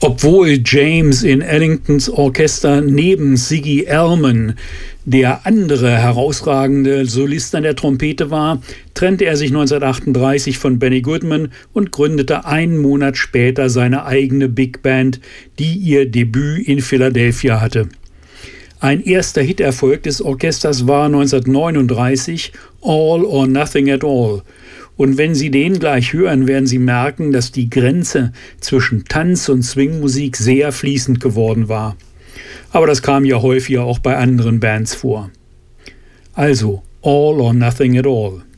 Obwohl James in Ellingtons Orchester neben Ziggy Elman der andere herausragende Solist an der Trompete war, trennte er sich 1938 von Benny Goodman und gründete einen Monat später seine eigene Big Band, die ihr Debüt in Philadelphia hatte. Ein erster Hiterfolg des Orchesters war 1939 All or Nothing at All. Und wenn Sie den gleich hören, werden Sie merken, dass die Grenze zwischen Tanz- und Swingmusik sehr fließend geworden war. Aber das kam ja häufiger auch bei anderen Bands vor. Also, All or Nothing at All.